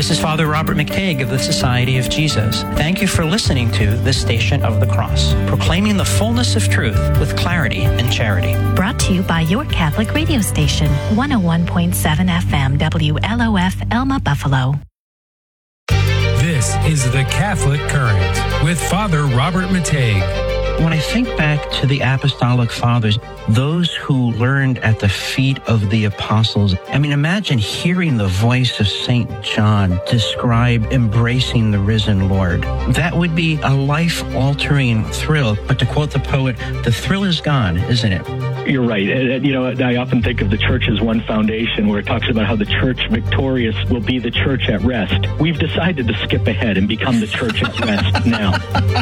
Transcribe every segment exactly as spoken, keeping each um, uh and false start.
This is Father Robert McTague of the Society of Jesus. Thank you for listening to the Station of the Cross, proclaiming the fullness of truth with clarity and charity. Brought to you by your Catholic radio station, one oh one point seven F M W L O F Elma Buffalo. This is the Catholic Current with Father Robert McTague. When I think back to the Apostolic Fathers, those who learned at the feet of the apostles, I mean, imagine hearing the voice of Saint John describe embracing the risen Lord. That would be a life-altering thrill. But to quote the poet, the thrill is gone, isn't it? You're right. You know, I often think of the church as one foundation where it talks about how the church victorious will be the church at rest. We've decided to skip ahead and become the church at rest now.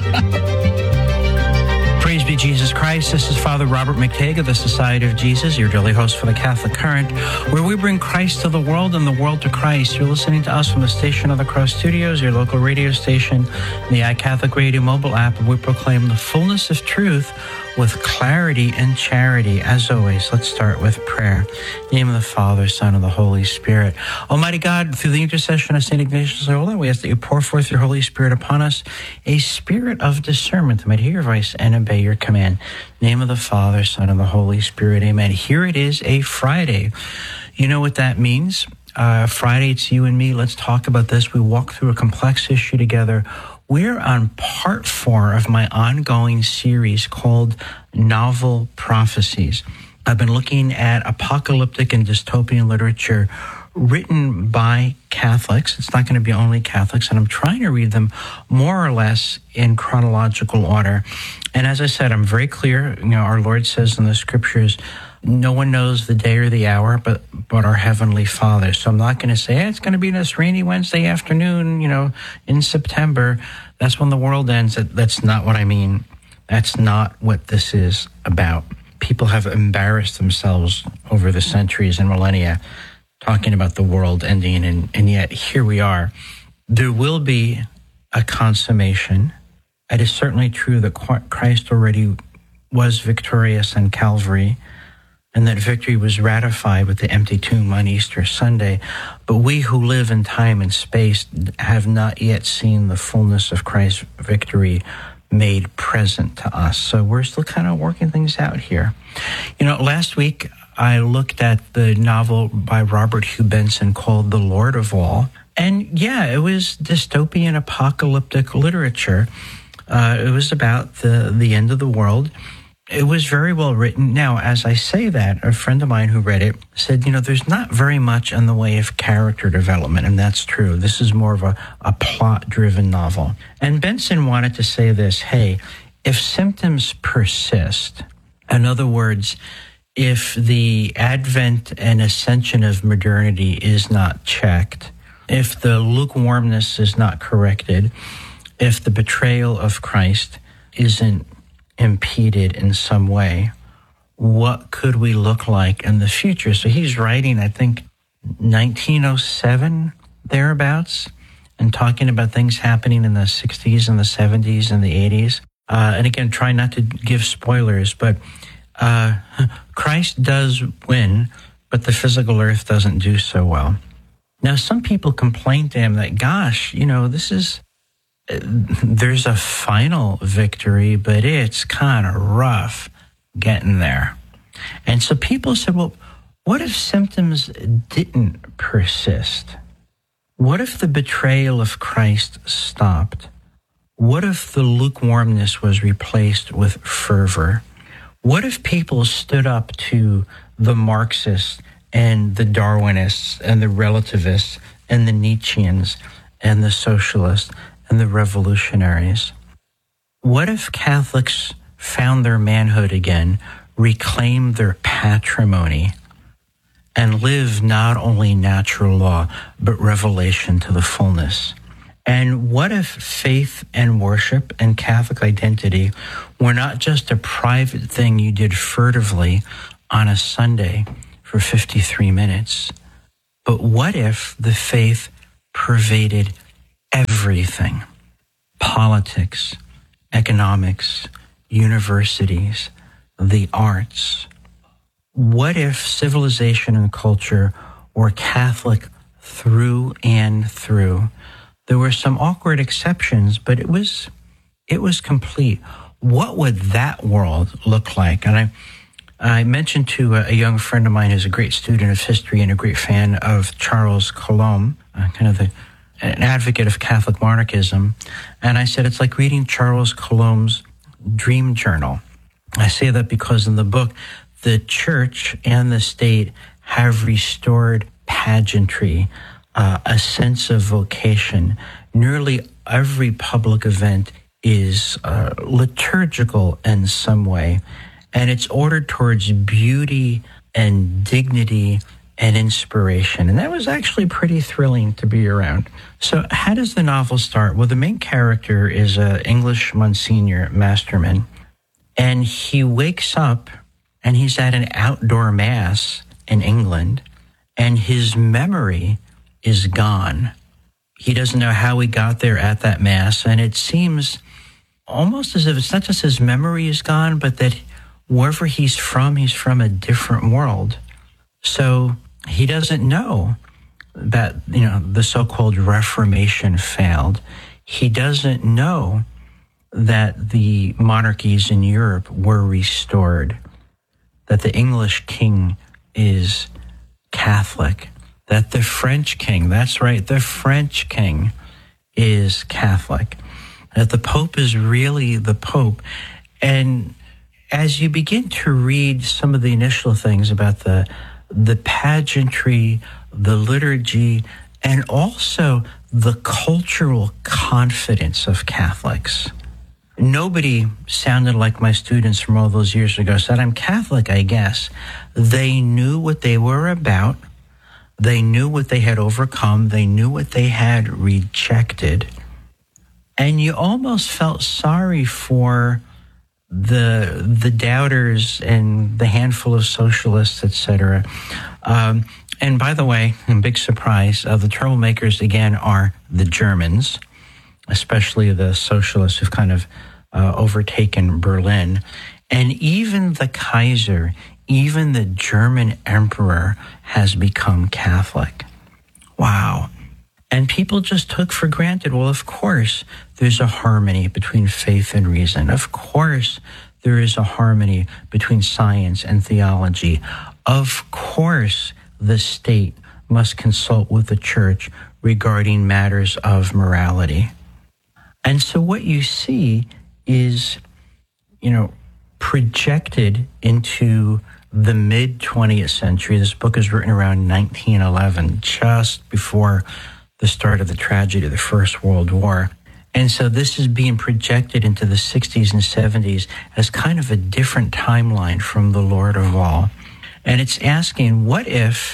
Praise be Jesus Christ. This is Father Robert McTague of the Society of Jesus, your daily host for the Catholic Current, where we bring Christ to the world and the world to Christ. You're listening to us from the Station of the Cross Studios, your local radio station, the iCatholic Radio mobile app, and we proclaim the fullness of truth with clarity and charity. As always, let's start with prayer. In the name of the Father, Son, and the Holy Spirit. Almighty God, through the intercession of Saint Ignatius Loyola, we ask that you pour forth your Holy Spirit upon us, a spirit of discernment that might hear your voice and obey your command. In the name of the Father, Son, and the Holy Spirit. Amen. Here it is, a Friday. You know what that means? Uh, Friday, it's you and me. Let's talk about this. We walk through a complex issue together. We're on part four of my ongoing series called Novel Prophecies. I've been looking at apocalyptic and dystopian literature written by Catholics. It's not going to be only Catholics, and I'm trying to read them more or less in chronological order. And as I said, I'm very clear. You know, our Lord says in the scriptures, no one knows the day or the hour but, but our Heavenly Father. So I'm not going to say, hey, it's going to be this rainy Wednesday afternoon, you know, in September. That's when the world ends. That, that's not what I mean. That's not what this is about. People have embarrassed themselves over the centuries and millennia talking about the world ending, and, and yet here we are. There will be a consummation. It is certainly true that Christ already was victorious on Calvary, and that victory was ratified with the empty tomb on Easter Sunday. But we who live in time and space have not yet seen the fullness of Christ's victory made present to us. So we're still kind of working things out here. You know, last week I looked at the novel by Robert Hugh Benson called The Lord of All. And yeah, it was dystopian apocalyptic literature. Uh, it was about the, the end of the world. It was very well written. Now, as I say that, a friend of mine who read it said, you know, there's not very much in the way of character development, and that's true. This is more of a, a plot-driven novel. And Benson wanted to say this, hey, if symptoms persist, in other words, if the advent and ascension of modernity is not checked, if the lukewarmness is not corrected, if the betrayal of Christ isn't impeded in some way, what could we look like in the future? So he's writing, I think, nineteen oh seven, thereabouts, and talking about things happening in the sixties and the seventies and the eighties. Uh, and again, try not to give spoilers, but uh, Christ does win, but the physical earth doesn't do so well. Now, some people complain to him that, gosh, you know, this is, there's a final victory, but it's kind of rough getting there. And so people said, well, what if symptoms didn't persist? What if the betrayal of Christ stopped? What if the lukewarmness was replaced with fervor? What if people stood up to the Marxists and the Darwinists and the relativists and the Nietzscheans and the socialists and the revolutionaries? What if Catholics found their manhood again, reclaimed their patrimony, and lived not only natural law, but revelation to the fullness? And what if faith and worship and Catholic identity were not just a private thing you did furtively on a Sunday for fifty-three minutes, but what if the faith pervaded everything? Politics, economics, universities, the arts. What if civilization and culture were Catholic through and through. There were some awkward exceptions, but it was it was complete. What would that world look like? And I I mentioned to a, a young friend of mine who's a great student of history and a great fan of Charles Coulomb, uh, kind of the, an advocate of Catholic monarchism. And I said, it's like reading Charles Coulomb's dream journal. I say that because in the book, the church and the state have restored pageantry, uh, a sense of vocation. Nearly every public event is uh, liturgical in some way, and it's ordered towards beauty and dignity and inspiration. And that was actually pretty thrilling to be around. So how does the novel start? Well, the main character is an English Monsignor Masterman, and he wakes up and he's at an outdoor mass in England, and his memory is gone. He doesn't know how he got there at that mass, and it seems almost as if it's not just his memory is gone, but that wherever he's from, he's from a different world. So he doesn't know that, you know, the so-called Reformation failed. He doesn't know that the monarchies in Europe were restored, that the English king is Catholic, that the French king, that's right, the French king is Catholic, that the Pope is really the Pope. And as you begin to read some of the initial things about the the pageantry, the liturgy, and also the cultural confidence of Catholics. Nobody sounded like my students from all those years ago said, I'm Catholic, I guess. They knew what they were about. They knew what they had overcome. They knew what they had rejected. And you almost felt sorry for the the doubters and the handful of socialists, et cetera. Um, and by the way, big surprise, uh, the troublemakers, again, are the Germans, especially the socialists who've kind of uh, overtaken Berlin. And even the Kaiser, even the German emperor has become Catholic. Wow. And people just took for granted, well, of course, there's a harmony between faith and reason. Of course, there is a harmony between science and theology. Of course, the state must consult with the church regarding matters of morality. And so what you see is, you know, projected into the mid-twentieth century. This book is written around nineteen eleven, just before the start of the tragedy of the First World War. And so this is being projected into the sixties and seventies as kind of a different timeline from the Lord of all. And it's asking, what if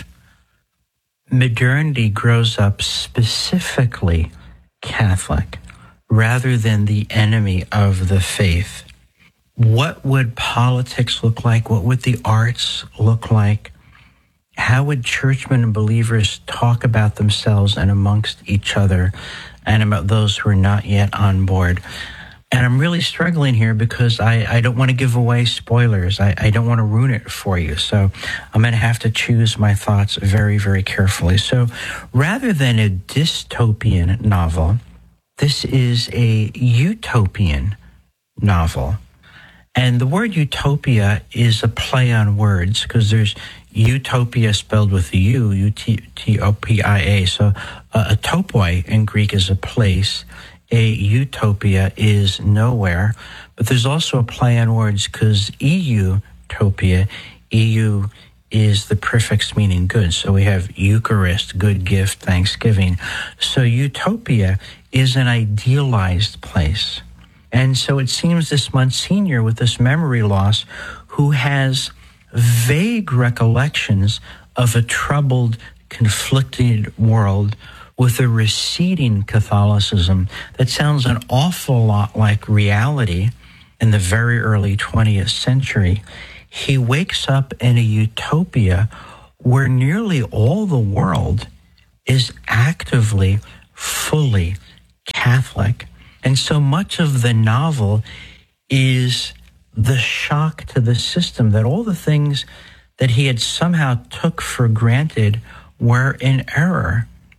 modernity grows up specifically Catholic rather than the enemy of the faith? What would politics look like? What would the arts look like? How would churchmen and believers talk about themselves and amongst each other and about those who are not yet on board? And I'm really struggling here because I, I don't want to give away spoilers. I, I don't want to ruin it for you. So I'm going to have to choose my thoughts very, very carefully. So rather than a dystopian novel, this is a utopian novel. And the word utopia is a play on words because there's utopia spelled with a U, U T O P I A. So uh, a topoi in Greek is a place. A utopia is nowhere. But there's also a play on words because Eutopia, E U is the prefix meaning good. So we have Eucharist, good gift, Thanksgiving. So utopia is an idealized place. And so it seems this Monsignor with this memory loss who has vague recollections of a troubled, conflicted world with a receding Catholicism that sounds an awful lot like reality in the very early twentieth century. He wakes up in a utopia where nearly all the world is actively, fully Catholic. And so much of the novel is the shock to the system that all the things that he had somehow took for granted were in error.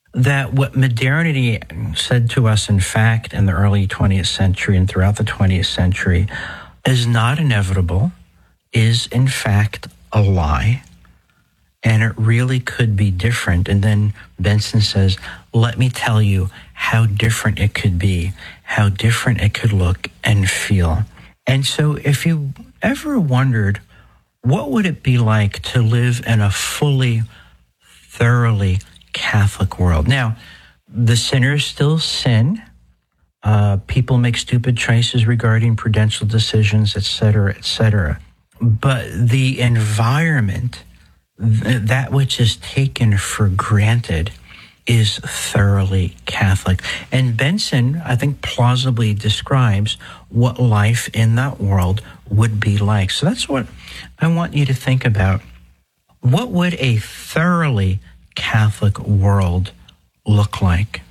that what modernity said to us, in fact, in the early twentieth century and throughout the twentieth century, is not inevitable, is in fact a lie, and it really could be different. And then Benson says, let me tell you how different it could be, how different it could look and feel. And so if you ever wondered, what would it be like to live in a fully, thoroughly Catholic world? Now, the sinners still sin. Uh, people make stupid choices regarding prudential decisions, et cetera, et cetera. But the environment, th- that which is taken for granted, is thoroughly Catholic. And Benson, I think, plausibly describes what life in that world would be like. So that's what I want you to think about. What would a thoroughly Catholic world look like?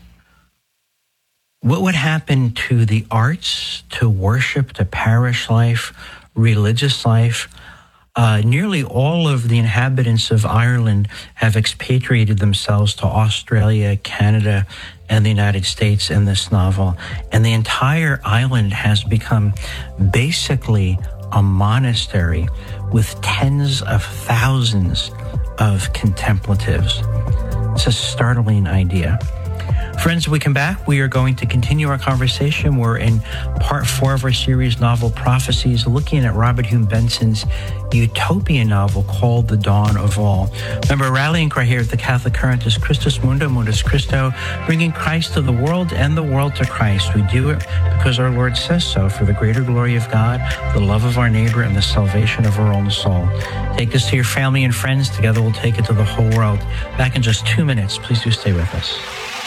What would happen to the arts, to worship, to parish life, religious life? Uh, nearly all of the inhabitants of Ireland have expatriated themselves to Australia, Canada, and the United States in this novel. And the entire island has become basically a monastery with tens of thousands of contemplatives. It's a startling idea. Friends, when we come back, we are going to continue our conversation. We're in part four of our series, Novel Prophecies, looking at Robert Hume Benson's utopian novel called The Dawn of All. Remember, our rallying cry here at the Catholic Current is Christus Mundo, Mundus Christo, bringing Christ to the world and the world to Christ. We do it because our Lord says so, for the greater glory of God, the love of our neighbor, and the salvation of our own soul. Take this to your family and friends. Together we'll take it to the whole world. Back in just two minutes. Please do stay with us.